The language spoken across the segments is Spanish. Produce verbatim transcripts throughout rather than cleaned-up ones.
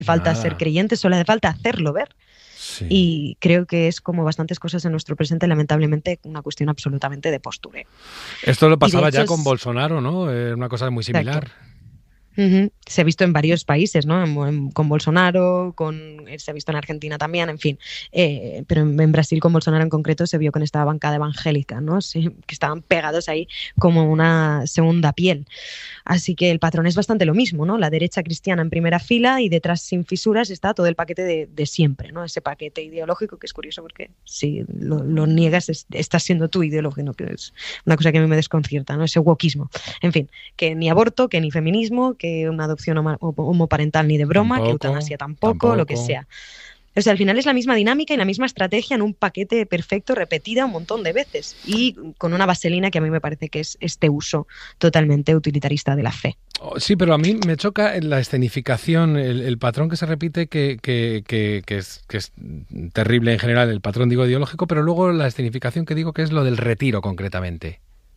falta Nada. ser creyente, solo hace falta hacerlo ver. Sí. Y creo que es, como bastantes cosas en nuestro presente, lamentablemente, una cuestión absolutamente de postureo. Esto lo pasaba hecho ya es- con Bolsonaro, ¿no? Era una cosa muy similar. Exacto. Ujú. Se ha visto en varios países, ¿no? En- en- con Bolsonaro, con, se ha visto en Argentina también, en fin. Eh, pero en, en Brasil, con Bolsonaro en concreto, se vio con esta bancada evangélica, ¿no? Sí, que estaban pegados ahí como una segunda piel. Así que el patrón es bastante lo mismo, ¿no? La derecha cristiana en primera fila y detrás, sin fisuras, está todo el paquete de, de siempre, ¿no? Ese paquete ideológico, que es curioso porque si lo, lo niegas, es, estás siendo tú ideológico, ¿no? Que es una cosa que a mí me desconcierta, ¿no? Ese wokismo. En fin, que ni aborto, que ni feminismo, que una adopción homo- homoparental ni de broma, Tampoco, que eutanasia tampoco, tampoco. lo que sea. O sea, al final es la misma dinámica y la misma estrategia en un paquete perfecto, repetida un montón de veces y con una vaselina que a mí me parece que es este uso totalmente utilitarista de la fe. Oh, sí, pero a mí me choca la escenificación, el, el patrón que se repite, que, que, que, que, es, que es terrible en general, el patrón, digo, ideológico, pero luego la escenificación que digo que es lo del retiro, concretamente.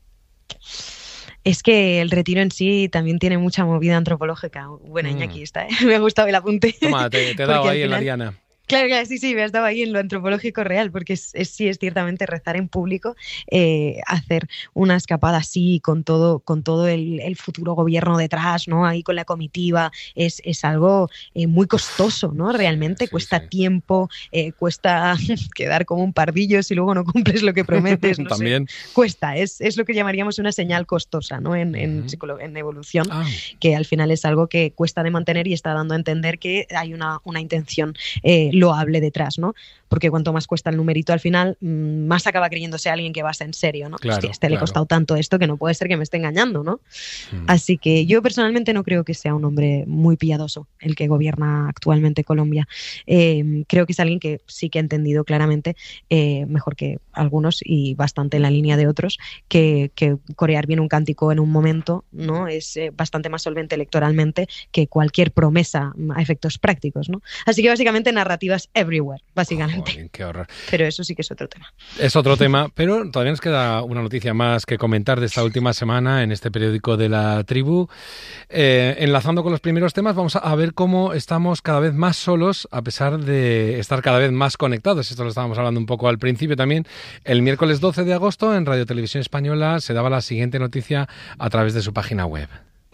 Es que el retiro en sí también tiene mucha movida antropológica. Buena, Mm. Iñaki, está, ¿eh? Me ha gustado el apunte. Toma, te, te he Porque dado al ahí en la final- diana. Claro, claro, sí, sí, me has dado ahí en lo antropológico real, porque es, es sí es ciertamente rezar en público, eh, hacer una escapada así con todo, con todo el, el futuro gobierno detrás, ¿no? Ahí con la comitiva, es, es algo eh, muy costoso, ¿no? Realmente sí, cuesta sí. tiempo, eh, cuesta quedar como un pardillo si luego no cumples lo que prometes, no sé. También. Cuesta, es, es lo que llamaríamos una señal costosa, ¿no? En, en, Ujú. psicolo- en evolución, Ah, que al final es algo que cuesta de mantener y está dando a entender que hay una, una intención eh, loable detrás, ¿no? Porque cuanto más cuesta el numerito al final, mmm, más acaba creyéndose alguien que vas en serio, ¿no? Claro, Hostia, este le claro. ha costado tanto esto que no puede ser que me esté engañando, ¿no? mm. Así que yo personalmente no creo que sea un hombre muy piadoso el que gobierna actualmente Colombia. Eh, creo que es alguien que sí que ha entendido claramente, eh, mejor que algunos y bastante en la línea de otros, que, que corear bien un cántico en un momento, ¿no? Es eh, bastante más solvente electoralmente que cualquier promesa a efectos prácticos, ¿no? Así que básicamente narrativas everywhere, básicamente. Joder, qué horror. Pero eso sí que es otro tema. Es otro tema, pero todavía nos queda una noticia más que comentar de esta última semana en este periódico de La Tribu. Eh, enlazando con los primeros temas, vamos a ver cómo estamos cada vez más solos a pesar de estar cada vez más conectados. Esto lo estábamos hablando un poco al principio también. El miércoles doce de agosto en Radio Televisión Española se daba la siguiente noticia a través de su página web.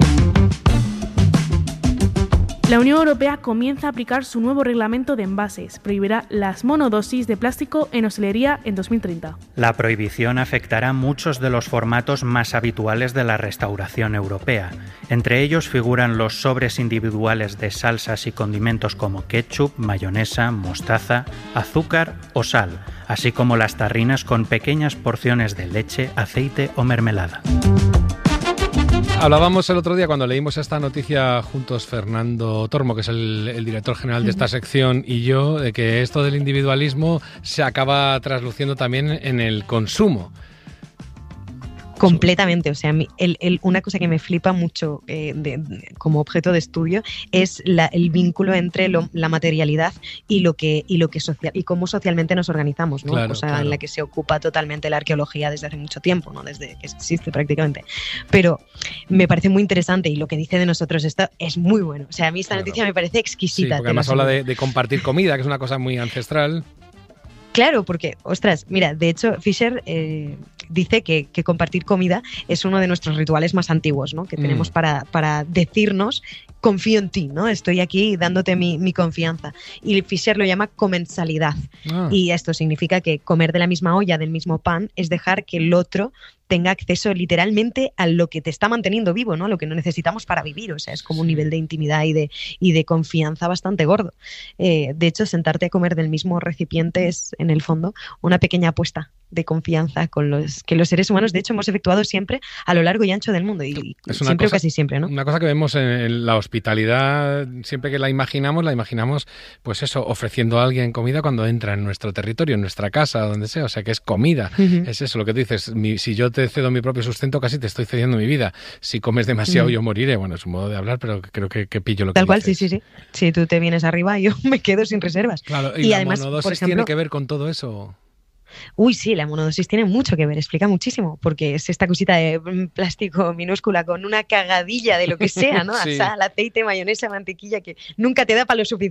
La Unión Europea comienza a aplicar su nuevo reglamento de envases. Prohibirá las monodosis de plástico en hostelería en dos mil treinta. La prohibición afectará muchos de los formatos más habituales de la restauración europea. Entre ellos figuran los sobres individuales de salsas y condimentos como ketchup, mayonesa, mostaza, azúcar o sal, así como las tarrinas con pequeñas porciones de leche, aceite o mermelada. Hablábamos el otro día cuando leímos esta noticia juntos, Fernando Tormo, que es el, el director general de esta sección, y yo, de que esto del individualismo se acaba trasluciendo también en el consumo. Completamente, o sea, mi- el, el- una cosa que me flipa mucho eh, de- de- como objeto de estudio es la- el vínculo entre lo- la materialidad y lo que y lo que social y cómo socialmente nos organizamos, ¿no? Claro, Cosa claro. en la que se ocupa totalmente la arqueología desde hace mucho tiempo, ¿no? Desde que existe prácticamente. Pero me parece muy interesante y lo que dice de nosotros esto es muy bueno. O sea, a mí esta Claro. noticia me parece Sí, exquisita. porque te lo además habla aseguro. de, de compartir comida, que es una cosa muy ancestral. Claro, porque, ostras, mira, de hecho, Fisher eh, dice que, que compartir comida es uno de nuestros rituales más antiguos, ¿no? Que Mm. tenemos para, para decirnos, confío en ti, ¿no? Estoy aquí dándote mi, mi confianza. Y Fisher lo llama comensalidad. Ah. Y esto significa que comer de la misma olla, del mismo pan, es dejar que el otro tenga acceso literalmente a lo que te está manteniendo vivo, ¿no? Lo que no necesitamos para vivir. O sea, es como un Sí. nivel de intimidad y de, y de confianza bastante gordo. Eh, de hecho, sentarte a comer del mismo recipiente es, en el fondo, una pequeña apuesta de confianza con los que los seres humanos, de hecho, hemos efectuado siempre a lo largo y ancho del mundo. Y Es una siempre cosa- o casi siempre, ¿no? Una cosa que vemos en, en la hospitalidad, siempre que la imaginamos, la imaginamos, pues eso, ofreciendo a alguien comida cuando entra en nuestro territorio, en nuestra casa, donde sea, o sea, que es comida. Ujú. Es eso lo que tú dices, mi- si yo te cedo mi propio sustento, casi te estoy cediendo mi vida. Si comes demasiado, Ujú. yo moriré. Bueno, es un modo de hablar, pero creo que, que pillo lo que Tal cual, sí, dices. sí, sí. Si tú te vienes arriba, yo me quedo sin reservas. Claro, y, Y la además, monodosis por ejemplo- tiene que ver con todo eso. Uy, sí, la monodosis tiene mucho que ver, explica muchísimo, porque es esta cosita de plástico minúscula con una cagadilla de lo que sea, ¿no? Sí. Sal, aceite, mayonesa, mantequilla, que nunca te da para lo suficiente.